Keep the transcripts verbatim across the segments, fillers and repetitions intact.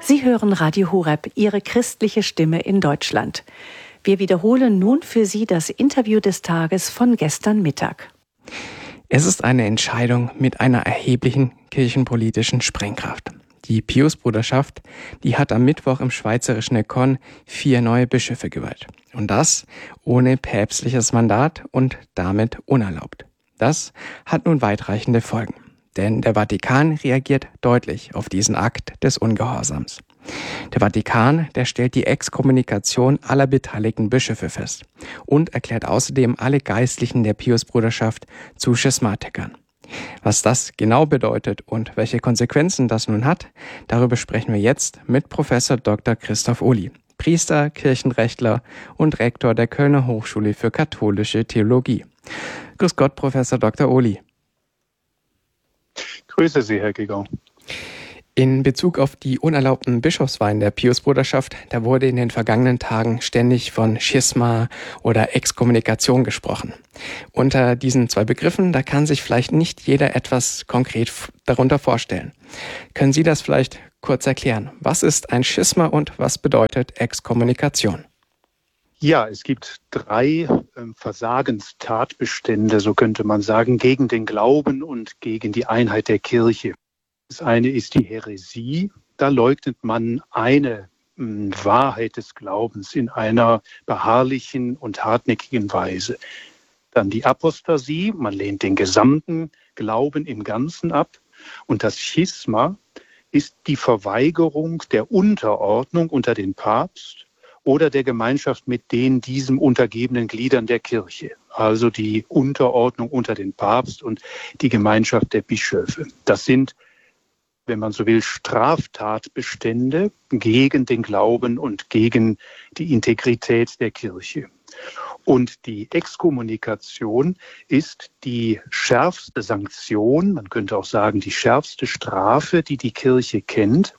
Sie hören Radio Horeb, Ihre christliche Stimme in Deutschland. Wir wiederholen nun für Sie das Interview des Tages von gestern Mittag. Es ist eine Entscheidung mit einer erheblichen kirchenpolitischen Sprengkraft. Die Piusbruderschaft, die hat am Mittwoch im schweizerischen Econ vier neue Bischöfe gewählt. Und das ohne päpstliches Mandat und damit unerlaubt. Das hat nun weitreichende Folgen. Denn der Vatikan reagiert deutlich auf diesen Akt des Ungehorsams. Der Vatikan, der stellt die Exkommunikation aller beteiligten Bischöfe fest und erklärt außerdem alle Geistlichen der Piusbruderschaft zu Schismatikern. Was das genau bedeutet und welche Konsequenzen das nun hat, darüber sprechen wir jetzt mit Professor Doktor Christoph Ohly, Priester, Kirchenrechtler und Rektor der Kölner Hochschule für katholische Theologie. Grüß Gott, Professor Doktor Ohly. Grüße Sie, Herr Giger. In Bezug auf die unerlaubten Bischofswahlen der Piusbruderschaft, da wurde in den vergangenen Tagen ständig von Schisma oder Exkommunikation gesprochen. Unter diesen zwei Begriffen, da kann sich vielleicht nicht jeder etwas konkret darunter vorstellen. Können Sie das vielleicht kurz erklären? Was ist ein Schisma und was bedeutet Exkommunikation? Ja, es gibt drei äh, Versagenstatbestände, so könnte man sagen, gegen den Glauben und gegen die Einheit der Kirche. Das eine ist die Häresie. Da leugnet man eine mh, Wahrheit des Glaubens in einer beharrlichen und hartnäckigen Weise. Dann die Apostasie. Man lehnt den gesamten Glauben im Ganzen ab. Und das Schisma ist die Verweigerung der Unterordnung unter den Papst oder der Gemeinschaft mit den diesem untergebenen Gliedern der Kirche. Also die Unterordnung unter den Papst und die Gemeinschaft der Bischöfe. Das sind, wenn man so will, Straftatbestände gegen den Glauben und gegen die Integrität der Kirche. Und die Exkommunikation ist die schärfste Sanktion, man könnte auch sagen, die schärfste Strafe, die die Kirche kennt,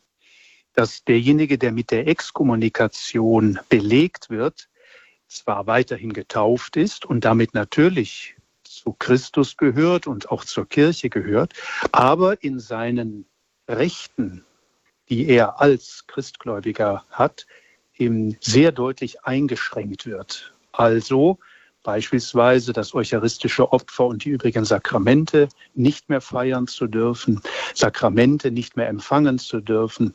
dass derjenige, der mit der Exkommunikation belegt wird, zwar weiterhin getauft ist und damit natürlich zu Christus gehört und auch zur Kirche gehört, aber in seinen Rechten, die er als Christgläubiger hat, eben sehr deutlich eingeschränkt wird. Also beispielsweise das eucharistische Opfer und die übrigen Sakramente nicht mehr feiern zu dürfen, Sakramente nicht mehr empfangen zu dürfen,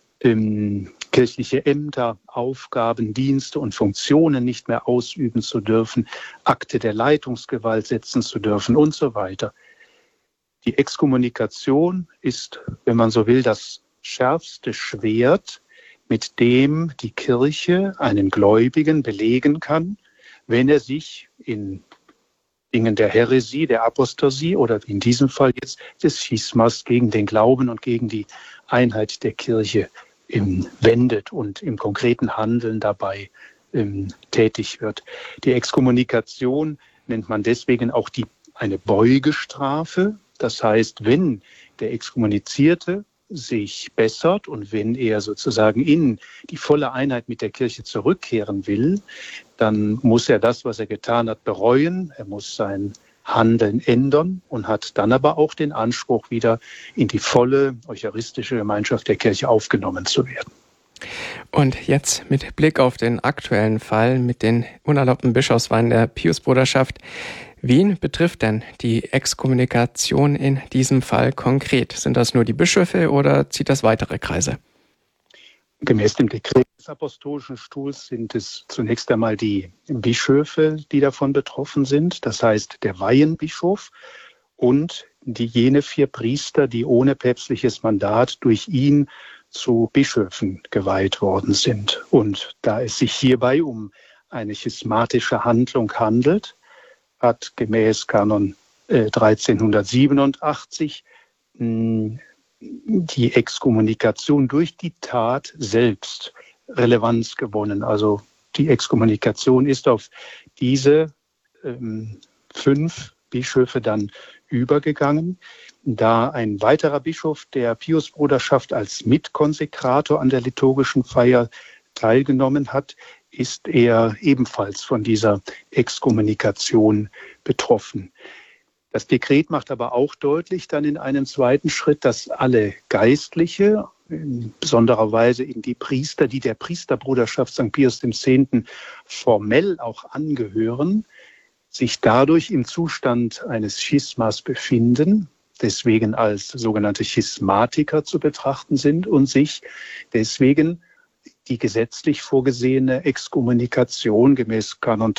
ähm, kirchliche Ämter, Aufgaben, Dienste und Funktionen nicht mehr ausüben zu dürfen, Akte der Leitungsgewalt setzen zu dürfen und so weiter. Die Exkommunikation ist, wenn man so will, das schärfste Schwert, mit dem die Kirche einen Gläubigen belegen kann, wenn er sich in Dingen der Häresie, der Apostasie oder in diesem Fall jetzt des Schismas gegen den Glauben und gegen die Einheit der Kirche im, wendet und im konkreten Handeln dabei ähm, tätig wird. Die Exkommunikation nennt man deswegen auch die, eine Beugestrafe. Das heißt, wenn der Exkommunizierte sich bessert und wenn er sozusagen in die volle Einheit mit der Kirche zurückkehren will, dann muss er das, was er getan hat, bereuen. Er muss sein Handeln ändern und hat dann aber auch den Anspruch, wieder in die volle eucharistische Gemeinschaft der Kirche aufgenommen zu werden. Und jetzt mit Blick auf den aktuellen Fall mit den unerlaubten Bischofswahlen der Piusbruderschaft. Wen betrifft denn die Exkommunikation in diesem Fall konkret? Sind das nur die Bischöfe oder zieht das weitere Kreise? Gemäß dem Dekret des Apostolischen Stuhls sind es zunächst einmal die Bischöfe, die davon betroffen sind. Das heißt, der Weihenbischof und die jene vier Priester, die ohne päpstliches Mandat durch ihn zu Bischöfen geweiht worden sind. Und da es sich hierbei um eine schismatische Handlung handelt, hat gemäß Kanon äh, dreizehnhundertsiebenundachtzig mh, die Exkommunikation durch die Tat selbst Relevanz gewonnen. Also die Exkommunikation ist auf diese ähm, fünf Bischöfe dann übergegangen, da ein weiterer Bischof der Piusbruderschaft als Mitkonsekrator an der liturgischen Feier teilgenommen hat, ist er ebenfalls von dieser Exkommunikation betroffen. Das Dekret macht aber auch deutlich dann in einem zweiten Schritt, dass alle Geistliche, in besonderer Weise in die Priester, die der Priesterbruderschaft Sankt Pius X. formell auch angehören, sich dadurch im Zustand eines Schismas befinden, deswegen als sogenannte Schismatiker zu betrachten sind und sich deswegen die gesetzlich vorgesehene Exkommunikation gemäß Kanon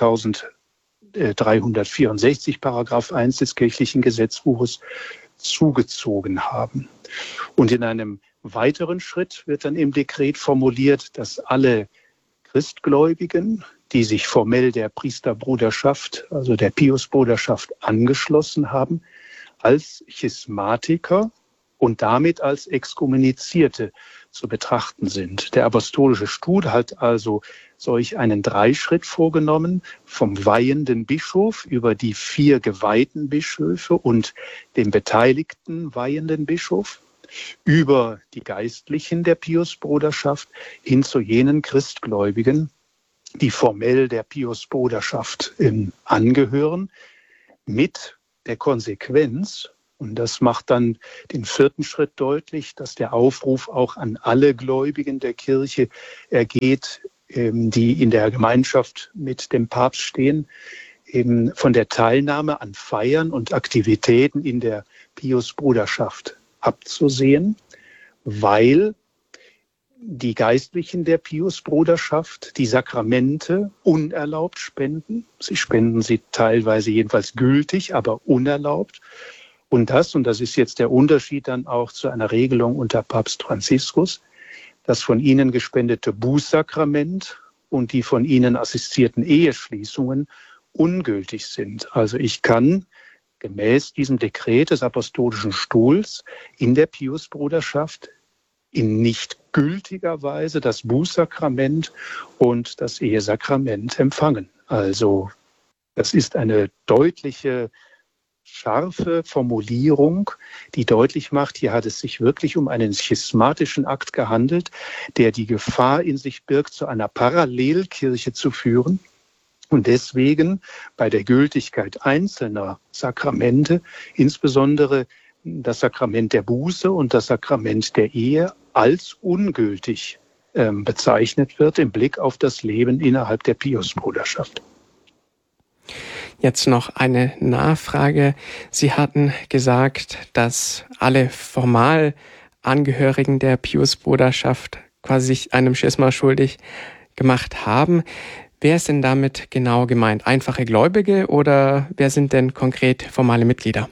dreizehnhundertvierundsechzig, Paragraph eins des kirchlichen Gesetzbuches zugezogen haben. Und in einem weiteren Schritt wird dann im Dekret formuliert, dass alle Christgläubigen, die sich formell der Priesterbruderschaft, also der Piusbruderschaft angeschlossen haben, als Schismatiker und damit als Exkommunizierte zu betrachten sind. Der Apostolische Stuhl hat also solch einen Dreischritt vorgenommen, vom weihenden Bischof über die vier geweihten Bischöfe und dem beteiligten weihenden Bischof, über die Geistlichen der Piusbruderschaft hin zu jenen Christgläubigen, die formell der Piusbruderschaft angehören, mit der Konsequenz, und das macht dann den vierten Schritt deutlich, dass der Aufruf auch an alle Gläubigen der Kirche ergeht, die in der Gemeinschaft mit dem Papst stehen, eben von der Teilnahme an Feiern und Aktivitäten in der Piusbruderschaft abzusehen, weil die Geistlichen der Piusbruderschaft die Sakramente unerlaubt spenden. Sie spenden sie teilweise jedenfalls gültig, aber unerlaubt. Und das, und das ist jetzt der Unterschied dann auch zu einer Regelung unter Papst Franziskus, das von ihnen gespendete Bußsakrament und die von ihnen assistierten Eheschließungen ungültig sind. Also ich kann gemäß diesem Dekret des Apostolischen Stuhls in der Piusbruderschaft in nicht gültiger Weise das Bußsakrament und das Ehesakrament empfangen. Also das ist eine deutliche, scharfe Formulierung, die deutlich macht, hier hat es sich wirklich um einen schismatischen Akt gehandelt, der die Gefahr in sich birgt, zu einer Parallelkirche zu führen. Und deswegen bei der Gültigkeit einzelner Sakramente, insbesondere das Sakrament der Buße und das Sakrament der Ehe, als ungültig äh, bezeichnet wird im Blick auf das Leben innerhalb der Piusbruderschaft. Jetzt noch eine Nachfrage. Sie hatten gesagt, dass alle formal Angehörigen der Piusbruderschaft quasi sich einem Schisma schuldig gemacht haben. Wer ist denn damit genau gemeint? Einfache Gläubige oder wer sind denn konkret formale Mitglieder?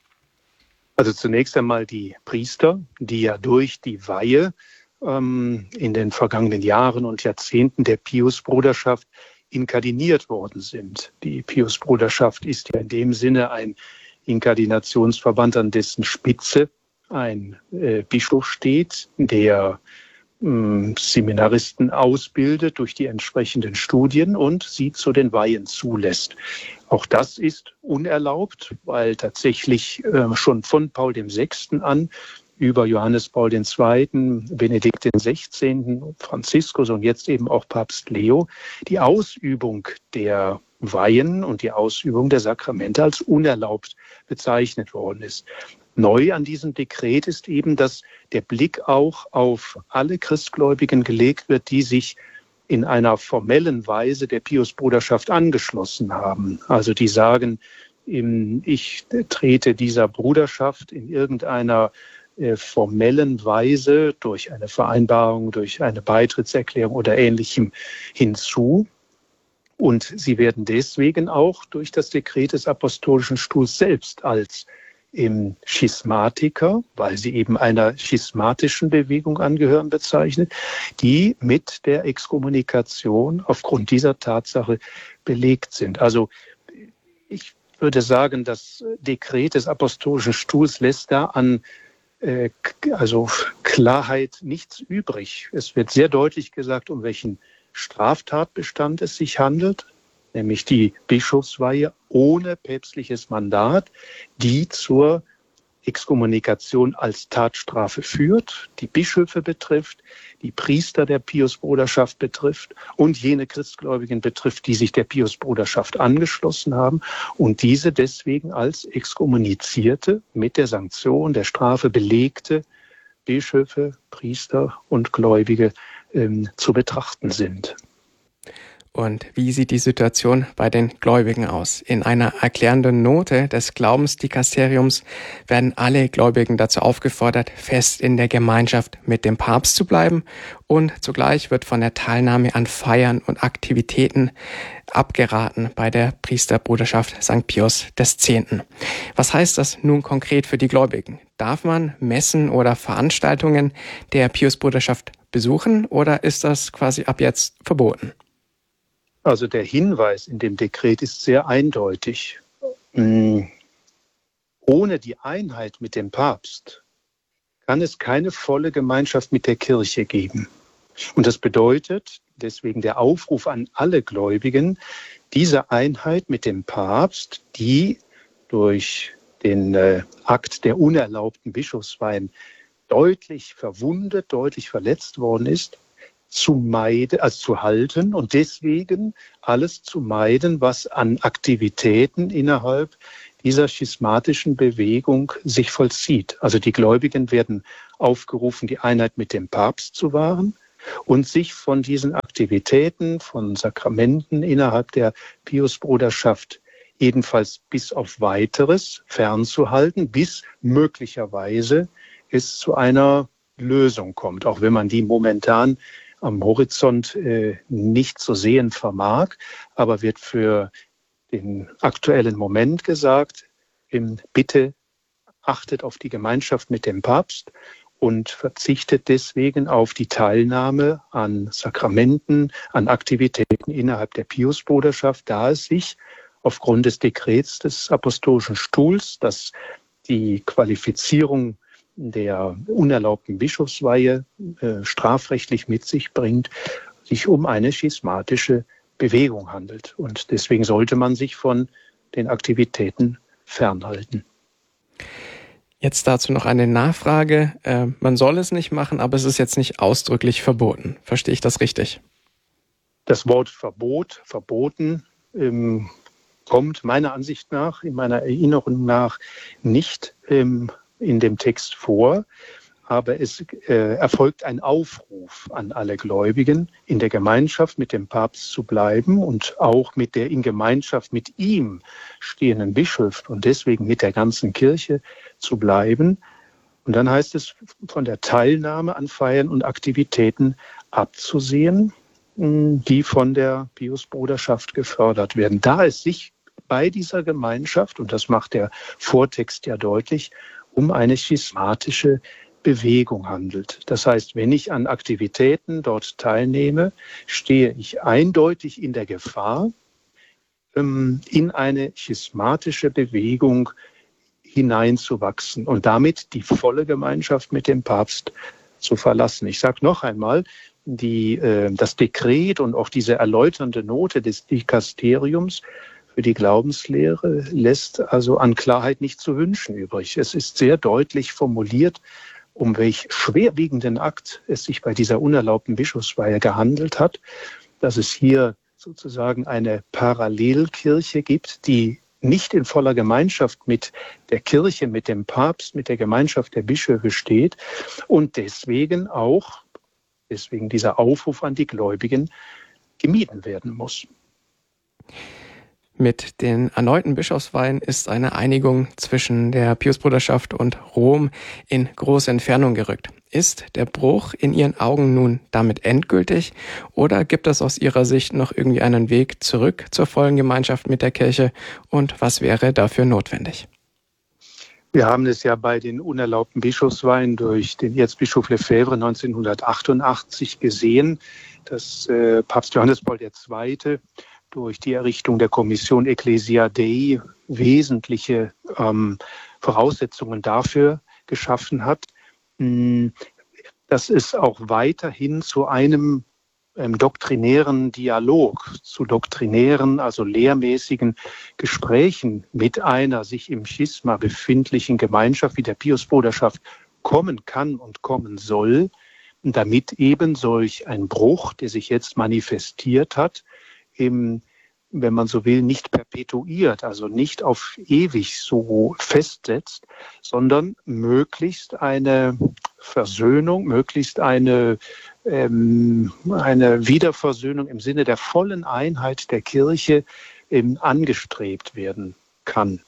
Also zunächst einmal die Priester, die ja durch die Weihe ähm, in den vergangenen Jahren und Jahrzehnten der Piusbruderschaft inkardiniert worden sind. Die Piusbruderschaft ist ja in dem Sinne ein Inkardinationsverband, an dessen Spitze ein äh, Bischof steht, der äh, Seminaristen ausbildet durch die entsprechenden Studien und sie zu den Weihen zulässt. Auch das ist unerlaubt, weil tatsächlich äh, schon von Paul dem Sechsten an über Johannes Paul der Zweite., Benedikt der Sechzehnte., Franziskus und jetzt eben auch Papst Leo die Ausübung der Weihen und die Ausübung der Sakramente als unerlaubt bezeichnet worden ist. Neu an diesem Dekret ist eben, dass der Blick auch auf alle Christgläubigen gelegt wird, die sich in einer formellen Weise der Piusbruderschaft angeschlossen haben. Also die sagen, ich trete dieser Bruderschaft in irgendeiner formellen Weise durch eine Vereinbarung, durch eine Beitrittserklärung oder Ähnlichem hinzu. Und sie werden deswegen auch durch das Dekret des Apostolischen Stuhls selbst als im Schismatiker, weil sie eben einer schismatischen Bewegung angehören, bezeichnet, die mit der Exkommunikation aufgrund dieser Tatsache belegt sind. Also ich würde sagen, das Dekret des Apostolischen Stuhls lässt da an äh, also Klarheit nichts übrig. Es wird sehr deutlich gesagt, um welchen Straftatbestand es sich handelt, nämlich die Bischofsweihe ohne päpstliches Mandat, die zur Exkommunikation als Tatstrafe führt, die Bischöfe betrifft, die Priester der Piusbruderschaft betrifft und jene Christgläubigen betrifft, die sich der Piusbruderschaft angeschlossen haben und diese deswegen als exkommunizierte, mit der Sanktion der Strafe belegte Bischöfe, Priester und Gläubige ähm, zu betrachten sind. Und wie sieht die Situation bei den Gläubigen aus? In einer erklärenden Note des Glaubensdikasteriums werden alle Gläubigen dazu aufgefordert, fest in der Gemeinschaft mit dem Papst zu bleiben, und zugleich wird von der Teilnahme an Feiern und Aktivitäten abgeraten bei der Priesterbruderschaft Sankt Pius X. Was heißt das nun konkret für die Gläubigen? Darf man Messen oder Veranstaltungen der Piusbruderschaft besuchen, oder ist das quasi ab jetzt verboten? Also der Hinweis in dem Dekret ist sehr eindeutig. Ohne die Einheit mit dem Papst kann es keine volle Gemeinschaft mit der Kirche geben. Und das bedeutet, deswegen der Aufruf an alle Gläubigen, diese Einheit mit dem Papst, die durch den äh, Akt der unerlaubten Bischofsweihen deutlich verwundet, deutlich verletzt worden ist, zu meiden, also zu halten und deswegen alles zu meiden, was an Aktivitäten innerhalb dieser schismatischen Bewegung sich vollzieht. Also die Gläubigen werden aufgerufen, die Einheit mit dem Papst zu wahren und sich von diesen Aktivitäten, von Sakramenten innerhalb der Piusbruderschaft jedenfalls bis auf Weiteres fernzuhalten, bis möglicherweise es zu einer Lösung kommt, auch wenn man die momentan am Horizont äh, nicht zu sehen vermag, aber wird für den aktuellen Moment gesagt, ähm, bitte achtet auf die Gemeinschaft mit dem Papst und verzichtet deswegen auf die Teilnahme an Sakramenten, an Aktivitäten innerhalb der Piusbruderschaft, da es sich aufgrund des Dekrets des Apostolischen Stuhls, das die Qualifizierung der unerlaubten Bischofsweihe äh, strafrechtlich mit sich bringt, sich um eine schismatische Bewegung handelt. Und deswegen sollte man sich von den Aktivitäten fernhalten. Jetzt dazu noch eine Nachfrage. Äh, man soll es nicht machen, aber es ist jetzt nicht ausdrücklich verboten. Verstehe ich das richtig? Das Wort Verbot, verboten, ähm, kommt meiner Ansicht nach, in meiner Erinnerung nach, nicht ähm, in dem Text vor, aber es äh, erfolgt ein Aufruf an alle Gläubigen, in der Gemeinschaft mit dem Papst zu bleiben und auch mit der in Gemeinschaft mit ihm stehenden Bischöfen und deswegen mit der ganzen Kirche zu bleiben. Und dann heißt es, von der Teilnahme an Feiern und Aktivitäten abzusehen, die von der Piusbruderschaft gefördert werden. Da es sich bei dieser Gemeinschaft, und das macht der Vortext ja deutlich, um eine schismatische Bewegung handelt. Das heißt, wenn ich an Aktivitäten dort teilnehme, stehe ich eindeutig in der Gefahr, in eine schismatische Bewegung hineinzuwachsen und damit die volle Gemeinschaft mit dem Papst zu verlassen. Ich sage noch einmal, die, das Dekret und auch diese erläuternde Note des Dikasteriums für die Glaubenslehre lässt also an Klarheit nicht zu wünschen übrig. Es ist sehr deutlich formuliert, um welch schwerwiegenden Akt es sich bei dieser unerlaubten Bischofsweihe gehandelt hat, dass es hier sozusagen eine Parallelkirche gibt, die nicht in voller Gemeinschaft mit der Kirche, mit dem Papst, mit der Gemeinschaft der Bischöfe steht und deswegen auch, deswegen dieser Aufruf an die Gläubigen, gemieden werden muss. Mit den erneuten Bischofsweihen ist eine Einigung zwischen der Piusbruderschaft und Rom in große Entfernung gerückt. Ist der Bruch in Ihren Augen nun damit endgültig oder gibt es aus Ihrer Sicht noch irgendwie einen Weg zurück zur vollen Gemeinschaft mit der Kirche und was wäre dafür notwendig? Wir haben es ja bei den unerlaubten Bischofsweihen durch den Erzbischof Lefebvre neunzehnhundertachtundachtzig gesehen, dass äh, Papst Johannes Paul der Zweite durch die Errichtung der Kommission Ecclesia Dei wesentliche ähm, Voraussetzungen dafür geschaffen hat, mh, dass es auch weiterhin zu einem ähm, doktrinären Dialog, zu doktrinären, also lehrmäßigen Gesprächen mit einer sich im Schisma befindlichen Gemeinschaft wie der Piusbruderschaft kommen kann und kommen soll, damit eben solch ein Bruch, der sich jetzt manifestiert hat, Im, wenn man so will, nicht perpetuiert, also nicht auf ewig so festsetzt, sondern möglichst eine Versöhnung, möglichst eine, ähm, eine Wiederversöhnung im Sinne der vollen Einheit der Kirche ähm, angestrebt werden kann.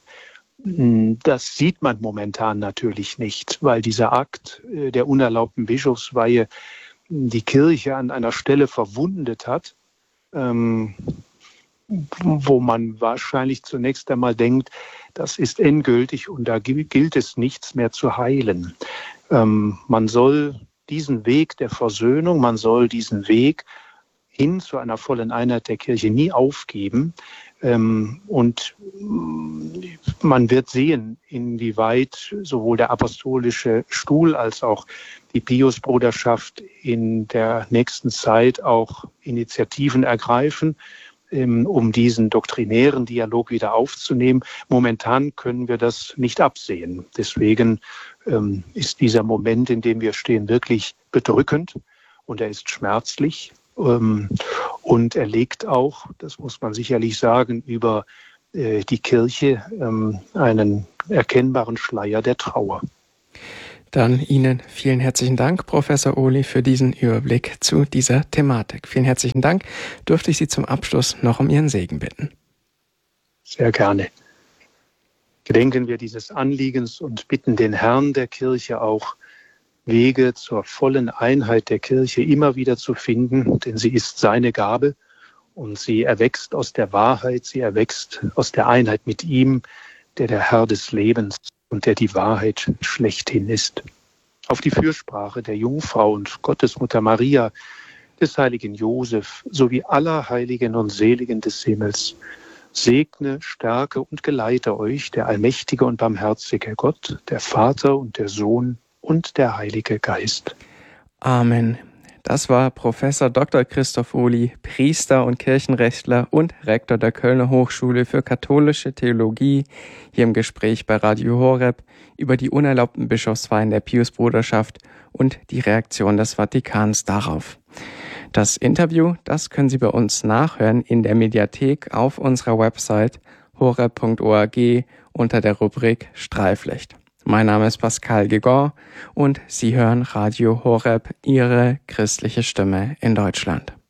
Das sieht man momentan natürlich nicht, weil dieser Akt äh, der unerlaubten Bischofsweihe die Kirche an einer Stelle verwundet hat, ähm, wo man wahrscheinlich zunächst einmal denkt, das ist endgültig und da gilt es nichts mehr zu heilen. Ähm, man soll diesen Weg der Versöhnung, man soll diesen Weg hin zu einer vollen Einheit der Kirche nie aufgeben. Ähm, und man wird sehen, inwieweit sowohl der apostolische Stuhl als auch die Piusbruderschaft in der nächsten Zeit auch Initiativen ergreifen, um diesen doktrinären Dialog wieder aufzunehmen. Momentan können wir das nicht absehen. Deswegen ähm, ist dieser Moment, in dem wir stehen, wirklich bedrückend und er ist schmerzlich. Ähm, und er legt auch, das muss man sicherlich sagen, über äh, die Kirche ähm, einen erkennbaren Schleier der Trauer. Dann Ihnen vielen herzlichen Dank, Professor Ohly, für diesen Überblick zu dieser Thematik. Vielen herzlichen Dank. Dürfte ich Sie zum Abschluss noch um Ihren Segen bitten? Sehr gerne. Gedenken wir dieses Anliegens und bitten den Herrn der Kirche auch, Wege zur vollen Einheit der Kirche immer wieder zu finden, denn sie ist seine Gabe und sie erwächst aus der Wahrheit, sie erwächst aus der Einheit mit ihm, der der Herr des Lebens und der die Wahrheit schlechthin ist. Auf die Fürsprache der Jungfrau und Gottesmutter Maria, des heiligen Josef sowie aller Heiligen und Seligen des Himmels, segne, stärke und geleite euch der allmächtige und barmherzige Gott, der Vater und der Sohn und der Heilige Geist. Amen. Das war Professor Doktor Christoph Ohly, Priester und Kirchenrechtler und Rektor der Kölner Hochschule für katholische Theologie, hier im Gespräch bei Radio Horeb über die unerlaubten Bischofsweihen der Piusbruderschaft und die Reaktion des Vatikans darauf. Das Interview, das können Sie bei uns nachhören in der Mediathek auf unserer Website horeb punkt org unter der Rubrik Streiflicht. Mein Name ist Pascal Gegon und Sie hören Radio Horeb, Ihre christliche Stimme in Deutschland.